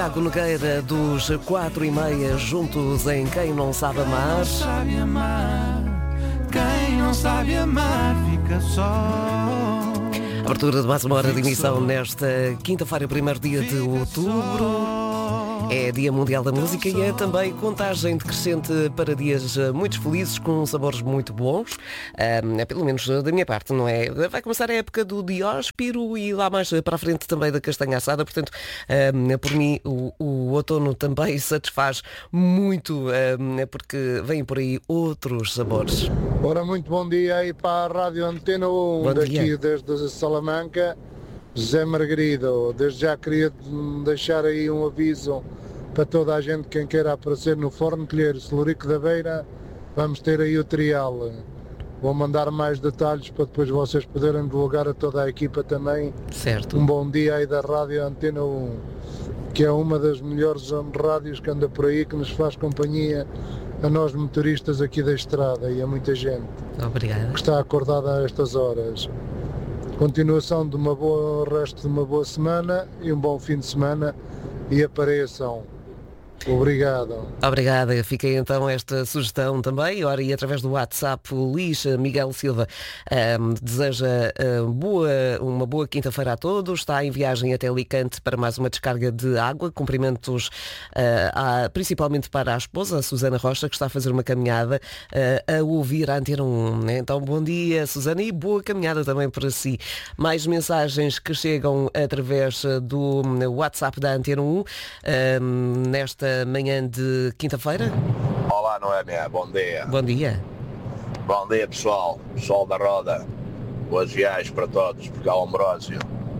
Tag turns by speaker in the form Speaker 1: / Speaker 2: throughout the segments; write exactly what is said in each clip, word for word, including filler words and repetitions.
Speaker 1: Tiago Nogueira dos quatro e meia, juntos em Quem Não Sabe Amar.
Speaker 2: Sabe amar. Quem não sabe amar fica só.
Speaker 1: Abertura de mais uma hora de emissão nesta quinta-feira, primeiro dia de outubro. É Dia Mundial da Música e é também contagem decrescente para dias muito felizes, com sabores muito bons. É pelo menos da minha parte, não é? Vai começar a época do Dióspiro e lá mais para a frente também da castanha assada. Portanto, por mim, o, o outono também satisfaz muito, porque vêm por aí outros sabores.
Speaker 3: Ora, muito bom dia aí para a Rádio Antena um,
Speaker 1: Bom
Speaker 3: daqui
Speaker 1: dia.
Speaker 3: desde Salamanca, José Margarido. Desde já queria deixar aí um aviso para toda a gente, quem queira aparecer no Forno Colheiro Celurico da Beira, vamos ter aí o trial. Vou mandar mais detalhes para depois vocês poderem divulgar a toda a equipa também.
Speaker 1: Certo.
Speaker 3: Um bom dia aí da Rádio Antena um, que é uma das melhores rádios que anda por aí, que nos faz companhia a nós motoristas aqui da estrada e a muita gente
Speaker 1: Obrigada.
Speaker 3: que está acordada a estas horas. Continuação de uma boa, resto de uma boa semana e um bom fim de semana e apareçam. Obrigado.
Speaker 1: Obrigada, fica então esta sugestão também. Ora, e através do WhatsApp, o Luís Miguel Silva um, deseja um, boa, uma boa quinta-feira a todos. Está em viagem até Alicante para mais uma descarga de água. Cumprimentos uh, a, principalmente para a esposa, a Susana Rocha, que está a fazer uma caminhada uh, a ouvir a Antena um. Né? Então, bom dia, Susana, e boa caminhada também para si. Mais mensagens que chegam através do WhatsApp da Antena um um, nesta manhã de quinta-feira.
Speaker 4: Olá, Noémia, bom dia.
Speaker 1: Bom dia.
Speaker 4: Bom dia, pessoal. Pessoal da Roda. Boas viagens para todos, porque há o Ambrósio.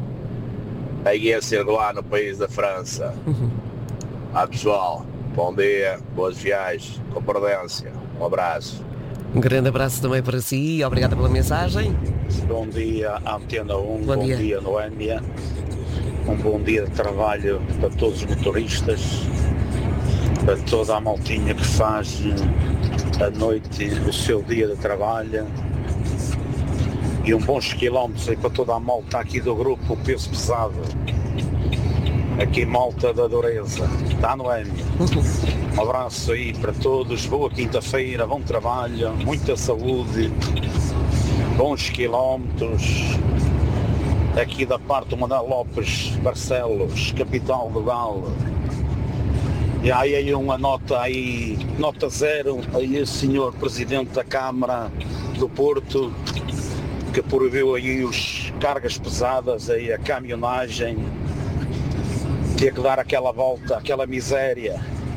Speaker 4: Aí é ser lá no país da França.
Speaker 1: Uhum.
Speaker 4: Ah, pessoal, bom dia, boas viagens, com prudência. Um abraço.
Speaker 1: Um grande abraço também para si. Obrigada pela mensagem.
Speaker 5: Bom dia, Antena um.
Speaker 1: Bom
Speaker 5: Bom,
Speaker 1: dia.
Speaker 5: dia, Noémia. Um bom dia de trabalho para todos os motoristas, para toda a maltinha que faz à noite o seu dia de trabalho, e um bons quilómetros aí para toda a malta aqui do grupo Peso Pesado, aqui malta da Dureza, tá, Noémia? Um abraço aí para todos, boa quinta-feira, bom trabalho, muita saúde, bons quilómetros, aqui da parte do Manuel Lopes Barcelos, capital do Galo. E aí, aí uma nota aí, nota zero, aí o senhor Presidente da Câmara do Porto, que proibiu aí os cargas pesadas, aí a caminhonagem, tinha que dar aquela volta, aquela miséria.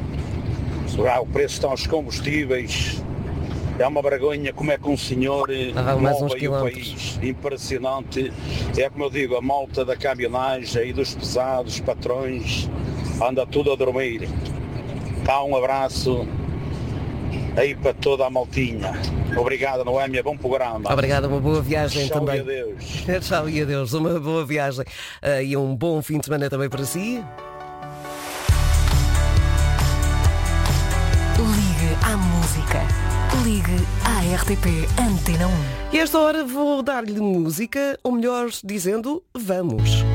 Speaker 5: Ah, o preço estão os combustíveis, é uma vergonha como é que um senhor
Speaker 1: Ah, mais uns
Speaker 5: move aí o
Speaker 1: quilómetros.
Speaker 5: país, impressionante. É como eu digo, a malta da caminhonagem e dos pesados, patrões, anda tudo a dormir. Tá, um abraço aí para toda a maltinha. Obrigado, Noémia, bom programa.
Speaker 1: Obrigada, uma boa viagem
Speaker 5: Tchau
Speaker 1: também.
Speaker 5: e adeus.
Speaker 1: Tchau e adeus, uma boa viagem uh, e um bom fim de semana também para si.
Speaker 6: Ligue à música. Ligue à R T P Antena um.
Speaker 1: E esta hora vou dar-lhe música, ou melhor dizendo, vamos.